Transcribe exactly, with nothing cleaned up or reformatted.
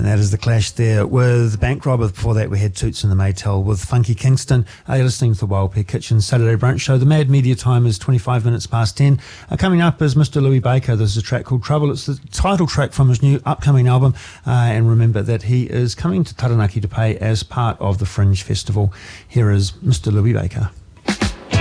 And that is The Clash there with Bank Robber. Before that we had Toots and the Maytel with Funky Kingston. Uh, you're listening to the Wild Pear Kitchen Saturday Brunch Show. The mad media time is twenty-five minutes past ten. Uh, coming up is Mister Louis Baker. This is a track called Trouble. It's the title track from his new upcoming album. Uh, and remember that he is coming to Taranaki to pay as part of the Fringe Festival. Here is Mister Louis Baker.